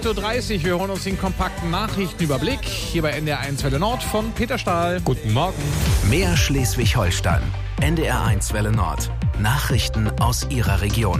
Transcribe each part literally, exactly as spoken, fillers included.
acht Uhr dreißig, wir holen uns den kompakten Nachrichtenüberblick hier bei N D R eins Welle Nord von Peter Stahl. Guten Morgen. Mehr Schleswig-Holstein. N D R eins Welle Nord. Nachrichten aus Ihrer Region.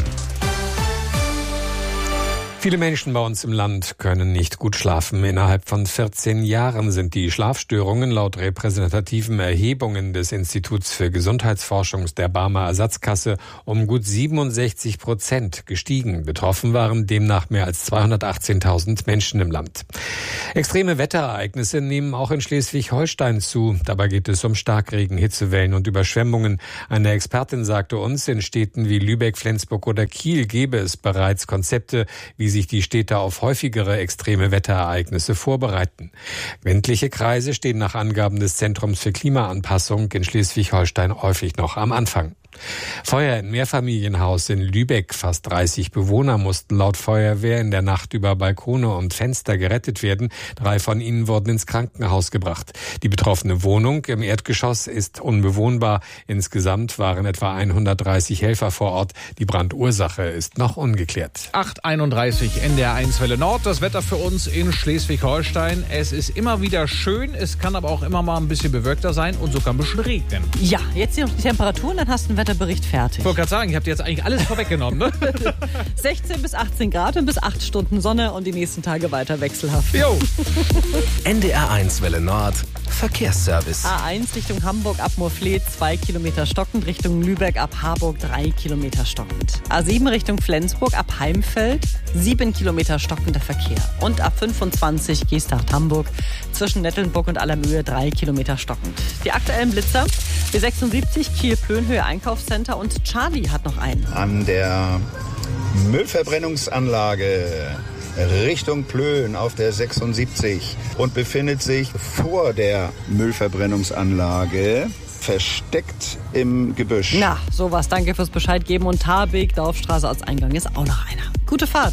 Viele Menschen bei uns im Land können nicht gut schlafen. Innerhalb von vierzehn Jahren sind die Schlafstörungen laut repräsentativen Erhebungen des Instituts für Gesundheitsforschung der Barmer Ersatzkasse um gut siebenundsechzig Prozent gestiegen. Betroffen waren demnach mehr als zweihundertachtzehntausend Menschen im Land. Extreme Wetterereignisse nehmen auch in Schleswig-Holstein zu. Dabei geht es um Starkregen, Hitzewellen und Überschwemmungen. Eine Expertin sagte uns, in Städten wie Lübeck, Flensburg oder Kiel gäbe es bereits Konzepte, wie sich die Städte auf häufigere extreme Wetterereignisse vorbereiten. Ländliche Kreise stehen nach Angaben des Zentrums für Klimaanpassung in Schleswig-Holstein häufig noch am Anfang. Feuer im Mehrfamilienhaus in Lübeck. Fast dreißig Bewohner mussten laut Feuerwehr in der Nacht über Balkone und Fenster gerettet werden. Drei von ihnen wurden ins Krankenhaus gebracht. Die betroffene Wohnung im Erdgeschoss ist unbewohnbar. Insgesamt waren etwa hundertdreißig Helfer vor Ort. Die Brandursache ist noch ungeklärt. acht Uhr einunddreißig, N D R eins Welle Nord. Das Wetter für uns in Schleswig-Holstein. Es ist immer wieder schön, es kann aber auch immer mal ein bisschen bewölkter sein und sogar ein bisschen regnen. Ja, jetzt hier noch die Temperaturen, dann hast du einen Wetterbericht fertig. Ich wollte gerade sagen, ich habe dir jetzt eigentlich alles vorweggenommen, ne? sechzehn bis achtzehn Grad und bis acht Stunden Sonne und die nächsten Tage weiter wechselhaft. Jo. N D R eins Welle Nord. Verkehrsservice. A eins Richtung Hamburg ab Moorfleet zwei Kilometer stockend, Richtung Lübeck ab Harburg drei Kilometer stockend. A sieben Richtung Flensburg ab Heimfeld sieben Kilometer stockender Verkehr. Und ab fünfundzwanzig Geesthacht-Hamburg zwischen Nettelnburg und Allermöhe drei Kilometer stockend. Die aktuellen Blitzer B sechsundsiebzig Kiel-Plönhöhe Einkaufscenter und Charlie hat noch einen. An der Müllverbrennungsanlage Richtung Plön auf der sechsundsiebzig und befindet sich vor der Müllverbrennungsanlage versteckt im Gebüsch. Na, sowas. Danke fürs Bescheid geben. Und Tarbig, Dorfstraße als Eingang ist auch noch einer. Gute Fahrt.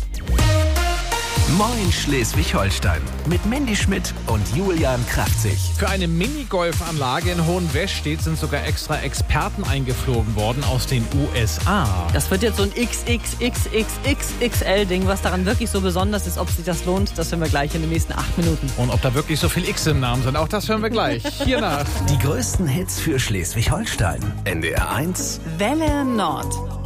Moin Schleswig-Holstein mit Mandy Schmidt und Julian Kraftzig. Für eine Minigolfanlage in Hohenwestedt sind sogar extra Experten eingeflogen worden aus den U S A. Das wird jetzt so ein X X X X X X L-Ding. Was daran wirklich so besonders ist, ob sich das lohnt, das hören wir gleich in den nächsten acht Minuten. Und ob da wirklich so viel X im Namen sind, auch das hören wir gleich. Hier nach. Die größten Hits für Schleswig-Holstein. N D R eins Welle Nord.